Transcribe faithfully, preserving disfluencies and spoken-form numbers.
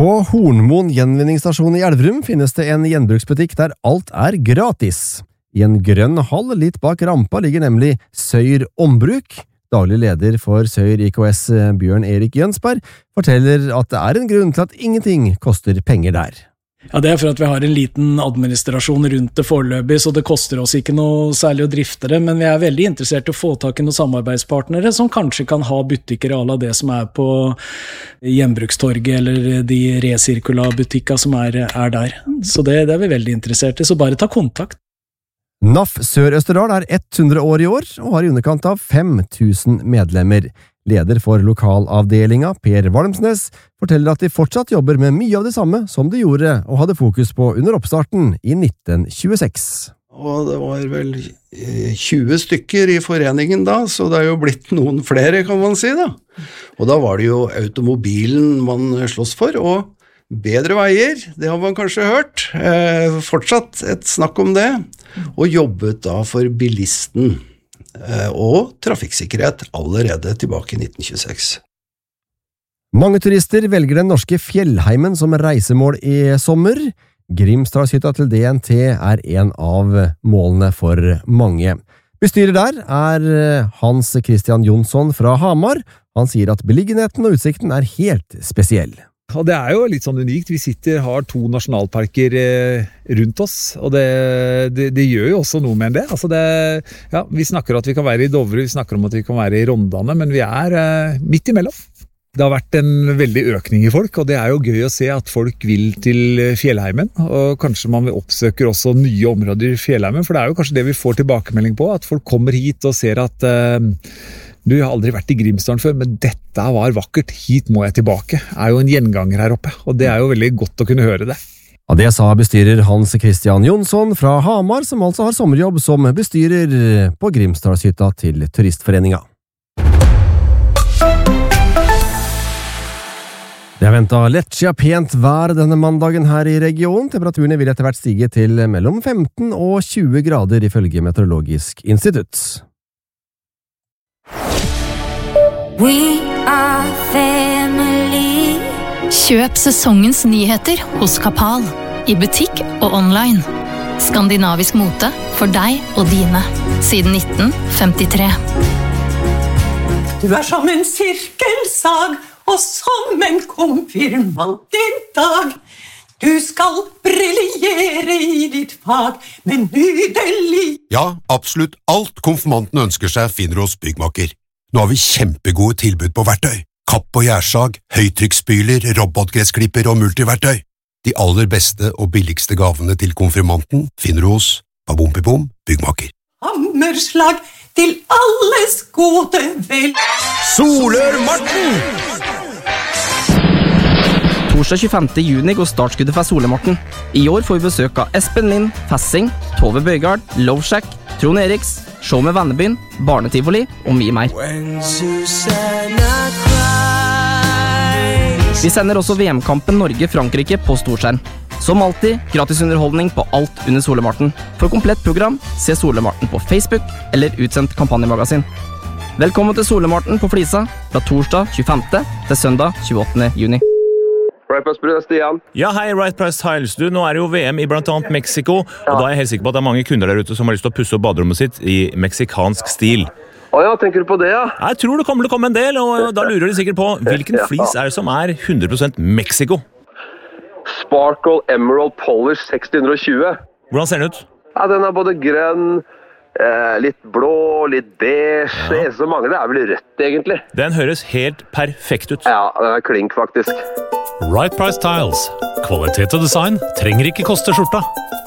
På Hornmoen gjenvinningsstasjon i Elverum finnes det en gjenbruksbutikk der alt er gratis. I en grønn hall litt bak rampa ligger nemlig Søyr Ombruk. Daglig leder for Søyr I K S, Bjørn Erik Jønsberg, forteller at det er en grunn til at ingenting koster penger der. Ja, det er for at vi har en liten administrasjon rundt det foreløpig, så det koster oss ikke noe særlig å drifte det, men vi er veldig interessert i å få tak i noen samarbeidspartnere som kanskje kan ha butikker av det som er på Gjenbrukstorget eller de resirkula-butikka som er, er der. Så det, det er vi veldig interessert i, så bare ta kontakt. N A F Sør-Østerdal er hundre år i år og har i underkant av fem tusen medlemmer. Leder for lokalavdelinga, Per Valmsnes, forteller at de fortsatt jobber med mye av det samme som de gjorde og hadde fokus på under oppstarten i nitten tjueseks. Og det var vel tjue stykker i foreningen da, så det er jo blitt noen flere, kan man si da. Og da var det jo automobilen man slåss for, og bedre veier, det har man kanskje hørt. Eh, fortsatt et snakk om det, og jobbet da for bilisten og trafikksikkerhet allerede tilbake i nitten tjueseks. Mange turister velger den norske fjellheimen som reisemål i sommer. Grimstadhytta til D N T er en av målene for mange. Bestyrer der er Hans Christian Jonsson fra Hamar. Han sier at beliggenheten og utsikten er helt spesiell. Og det er jo litt sånn unikt. Vi sitter, har to nasjonalparker eh, rundt oss, og det, det, det gjør jo også noe med det. Altså det ja, vi snakker at vi kan være i Dovre, vi snakker om at vi kan være i Rondane, men vi er eh, midt imellom. Det har vært en veldig økning i folk, og det er jo gøy å se at folk vil til fjellheimen, og kanskje man oppsøker også nye områder i fjellheimen, for det er jo kanskje det vi får tilbakemelding på, at folk kommer hit og ser at eh, du har aldri vært i Grimstaden før, men dette var vakkert, hit må jeg tilbake. Det er jo en gjenganger her oppe, og det er jo veldig godt å kunne høre det. Ja, det sa bestyrer Hans Christian Jonsson fra Hamar, som altså har sommerjobb som bestyrer på Grimstadhytta til Turistforeninga. Det er ventet lettskia pent vær denne mandagen her i regionen. Temperaturene vil etter hvert stige til mellom femten og tjue grader ifølge Meteorologisk institutt. We are family. Kjøp sesongens nyheter hos Kapal, i butikk og online. Skandinavisk mote for deg og dine, siden nitten femtitre. Du er som en sirkelsag, og som en konfirmant i dag. Du skal briljere i ditt fag, men nydelig. Ja, absolutt alt konfirmanten ønsker seg finner hos Byggmaker. Nå har vi kjempegode tilbud på verktøy. Kapp og gjærsag, høytrykksspyler, robotgressklipper og multiverktøy. De aller beste og billigste gavene til konfirmanten finner du hos Babompibom Byggmaker. Hammerslag til alles gode vel. Solør-Marten! Torsdag tjuefemte juni går startskuddet for Solør-Marten. I år får vi besøk av Espen Lind, Fessing, Tove Bøygard, Loveshack, Trond Eriks, Show med Vennebyen, Barnetivoli og mye mer. Vi sender også V M-kampen Norge-Frankrike på storskjerm. Som alltid, gratis underholdning på alt under Solør-Marten. For komplett program, se Solør-Marten på Facebook eller utsendt kampanjemagasin. Velkommen til Solør-Marten på Flisa, fra torsdag tjuefemte til søndag tjueåttende juni. Right Price Tiles, Stian. Ja, hei, Right Price Tiles. Du, nå er det jo V M i blant annet Mexico, ja. Og da er jeg helt sikker på at det er mange kunder der ute som har lyst til å pusse opp baderommet sitt i meksikansk stil. Å ja, tenker du på det, ja? Jeg tror det kommer til å komme en del, og da lurer de sikkert på hvilken flis er det som er hundre prosent Mexico? Sparkle Emerald Polish seks hundre og tjue. Hvordan ser den ut? Ja, den er både grønn, eh, litt blå, litt beige. Ja. Det eneste som mangler er vel rødt, egentlig. Den høres helt perfekt ut. Ja, den er klink, faktisk. Right Price Tiles. Kvalitet og design trenger ikke koste skjorta.